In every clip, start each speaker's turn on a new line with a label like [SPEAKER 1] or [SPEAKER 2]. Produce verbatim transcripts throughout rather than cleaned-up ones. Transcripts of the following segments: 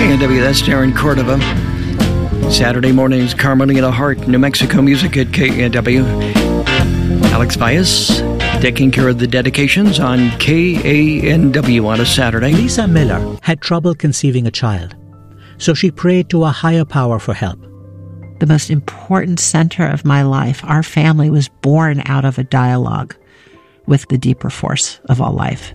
[SPEAKER 1] K N W, that's Darren Cordova. Saturday mornings, Carmelina Hart, New Mexico music at K N W. Alex Valles taking care of the dedications on K A N W on a Saturday.
[SPEAKER 2] Lisa Miller had trouble conceiving a child, so she prayed to a higher power for help.
[SPEAKER 3] The most important center of my life, our family, was born out of a dialogue with the deeper force of all life.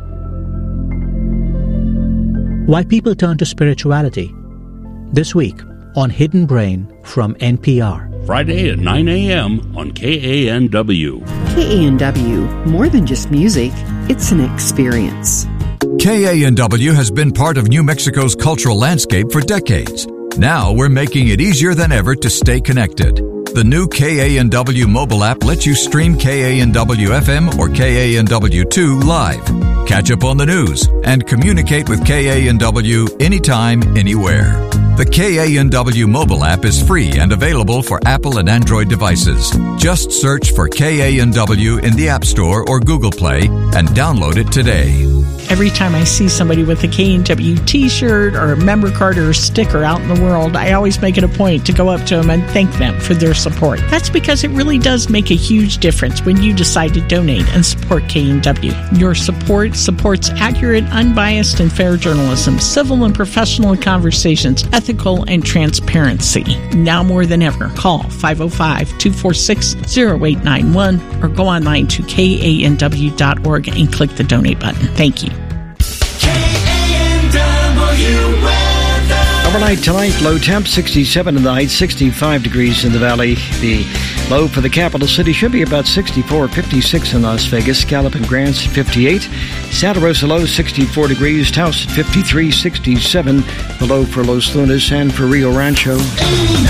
[SPEAKER 2] Why people turn to spirituality. This week on Hidden Brain from N P R.
[SPEAKER 4] Friday at nine a.m. on K A N W.
[SPEAKER 5] K A N W, more than just music, it's an experience.
[SPEAKER 6] K A N W has been part of New Mexico's cultural landscape for decades. Now we're making it easier than ever to stay connected. The new K A N W mobile app lets you stream K A N W F M or K A N W two live, catch up on the news, and communicate with K A N W anytime, anywhere. The K A N W mobile app is free and available for Apple and Android devices. Just search for K A N W in the App Store or Google Play and download it today.
[SPEAKER 7] Every time I see somebody with a K N W t-shirt or a member card or a sticker out in the world, I always make it a point to go up to them and thank them for their support. That's because it really does make a huge difference when you decide to donate and support K N W. Your support supports accurate, unbiased, and fair journalism, civil and professional conversations, ethical and transparency. Now more than ever, call five oh five, two four six, oh eight nine one or go online to K A N W dot org and click the donate button. Thank you.
[SPEAKER 1] Overnight tonight, low temp sixty-seven in the heights, sixty-five degrees in the valley. The low for the capital city should be about sixty-four, fifty-six in Las Vegas. Gallup and Grants fifty-eight. Santa Rosa low sixty-four degrees. Taos at fifty-three, sixty-seven. The low for Los Lunas and for Rio Rancho.